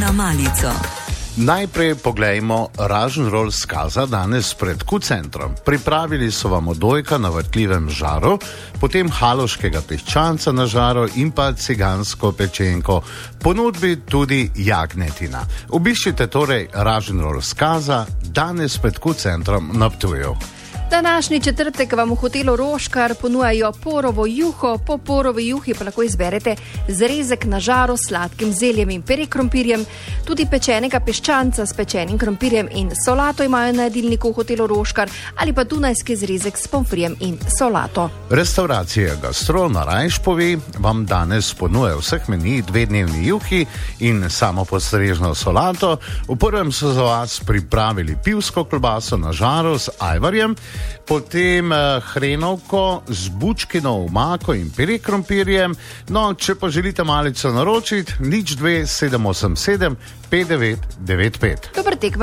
na malico. Najprej poglejmo rock'n'roll skaza danes pred Q-centrom. Pripravili so vam odojka na vrtljivem žaru, potem haloškega piščanca na žaru in pa cigansko pečenko. Ponudbi tudi jagnetina. Obiščite torej rock'n'roll skaza danes pred Q-centrom na Ptuju. Današnji četrtek vam v hotelu Roškar ponujajo porovo juho. Po porovi juhi pa lahko izberete zrezek na žaru s sladkim zeljem in perikrompirjem, tudi pečenega piščanca s pečenim krompirjem in solato imajo na jedilniku v hotelu Roškar ali pa dunajski zrezek s pomfrijem in solato. Restauracija Gastro na Rajšpovi vam danes ponuja vseh meni 2-dnevni juhi in samopostrežno solato. V prvem so za vas pripravili pivsko klobaso na žaru s ajvarjem, potem hrenovko z bučkino omako in perikrompirjem. No, če pa želite malico naročiti, 02 787 5995. Dober tek.